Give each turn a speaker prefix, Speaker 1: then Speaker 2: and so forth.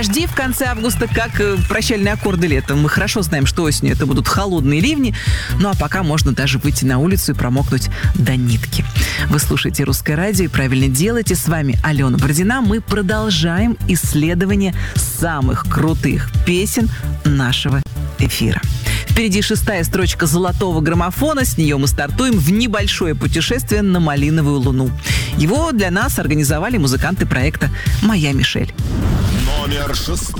Speaker 1: Дожди в конце августа, как прощальные аккорды лета. Мы хорошо знаем, что осенью это будут холодные ливни. Ну а пока можно даже выйти на улицу и промокнуть до нитки. Вы слушаете «Русское радио» и правильно делаете. С вами Алена Бородина. Мы продолжаем исследование самых крутых песен нашего эфира. Впереди 6-я строчка золотого граммофона. С нее мы стартуем в небольшое путешествие на Малиновую Луну. Его для нас организовали музыканты проекта «Моя Мишель».
Speaker 2: Номер 6.